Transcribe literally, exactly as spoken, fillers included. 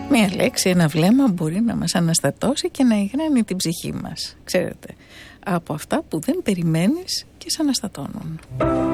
Μία λέξη, ένα βλέμμα μπορεί να μας αναστατώσει και να υγραίνει την ψυχή μας. Ξέρετε, από αυτά που δεν περιμένεις και σε αναστατώνουν.